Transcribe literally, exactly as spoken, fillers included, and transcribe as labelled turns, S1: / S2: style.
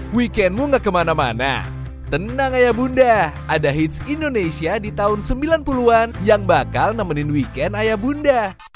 S1: Weekendmu nggak kemana-mana? Tenang ayah bunda, ada hits Indonesia di tahun sembilan puluhan yang bakal nemenin weekend ayah bunda.